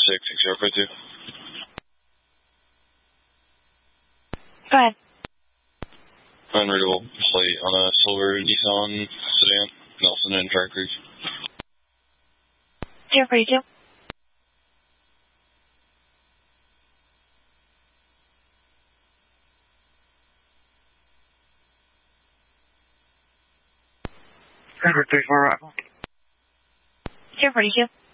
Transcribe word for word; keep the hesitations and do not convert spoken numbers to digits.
six, six zero five two. Go ahead. Unreadable plate on a silver Nissan sedan, Nelson and Track Creek. zero forty two. Number three four arrival. zero forty two.